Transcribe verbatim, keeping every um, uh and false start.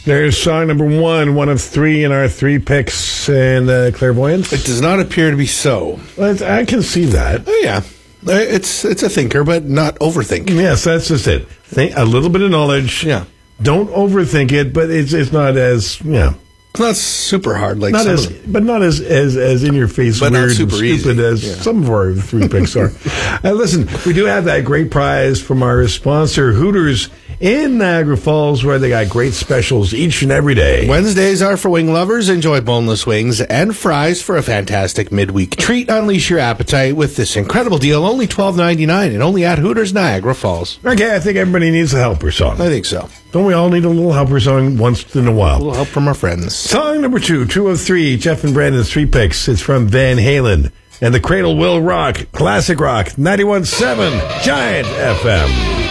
There's song number one, one of three in our three picks in uh, Clairvoyance. It does not appear to be so. Well, I can see that. Oh, yeah. It's it's a thinker, but not overthink. Yes, that's just it. Think, a little bit of knowledge. Yeah. Don't overthink it, but it's it's not as, yeah. It's not super hard like not some as, of them. But not as, as, as in your face, But not weird and super stupid easy. as Yeah. some of our three picks are. uh, listen, we do have that great prize from our sponsor, Hooters in Niagara Falls, where they got great specials each and every day. Wednesdays are for wing lovers. Enjoy boneless wings and fries for a fantastic midweek treat. Unleash your appetite with this incredible deal, only twelve ninety-nine, and only at Hooters Niagara Falls. Okay, I think everybody needs a helper song. I think so. Don't we all need a little helper song once in a A while? little help from our friends. Song number two, two of three, Jeff and Brandon's three picks. It's from Van Halen and The Cradle Will Rock, classic rock, ninety-one point seven Giant F M.